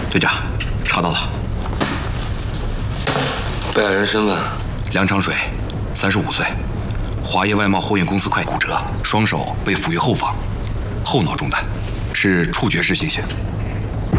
队长，查到了。 被害人身份： 梁长水，35岁，华业外贸货运公司会骨折，双手被抚于后方，后脑中弹，是触觉式猩猩。